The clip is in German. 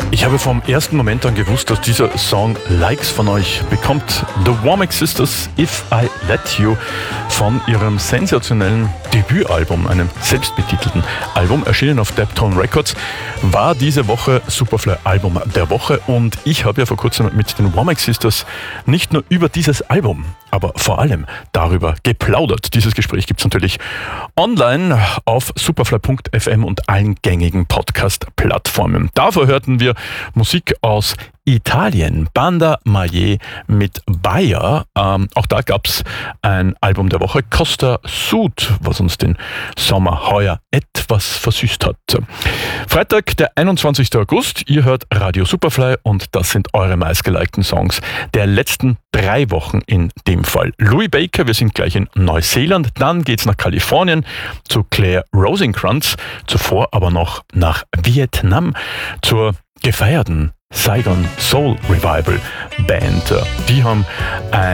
Ich habe vom ersten Moment an gewusst, dass dieser Song Likes von euch bekommt. The Womack Sisters, If I Let You, von ihrem sensationellen Debütalbum, einem selbstbetitelten Album, erschienen auf Deptone Records, war diese Woche Superfly Album der Woche. Und ich habe ja vor kurzem mit den Womack Sisters nicht nur über dieses Album, aber vor allem darüber geplaudert. Dieses Gespräch gibt es natürlich online auf superfly.fm und allen gängigen Podcast-Plattformen. Davor hörten wir Musik aus Italien, Banda Maie mit Baia. Auch da gab es ein Album der Woche, Costa Sud, was uns den Sommer heuer etwas versüßt hat. Freitag, der 21. August, ihr hört Radio Superfly und das sind eure meistgelikten Songs der letzten 3 Wochen in dem Fall. Louis Baker, wir sind gleich in Neuseeland, dann geht's nach Kalifornien zu Claire Rosencrantz, zuvor aber noch nach Vietnam zur gefeierten Saigon Soul Revival Band. Die haben